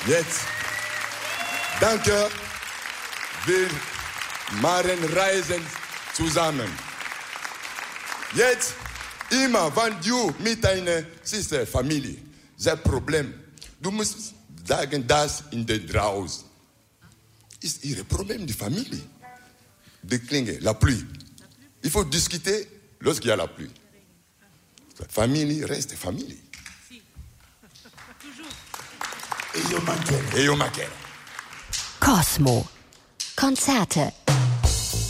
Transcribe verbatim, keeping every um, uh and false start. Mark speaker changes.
Speaker 1: Jetzt, danke, wir machen Reisen zusammen. Jetzt, immer, wenn du mit deiner Schwester, Familie, das Problem, du musst sagen, das in der draußen ist ihr Problem, die Familie. Die Klinge, la pluie. Il faut discuter lorsqu'il y a la pluie. Famille reste famille.
Speaker 2: E io mancherò.
Speaker 1: E io mancherò.
Speaker 3: Cosmo. Konzerte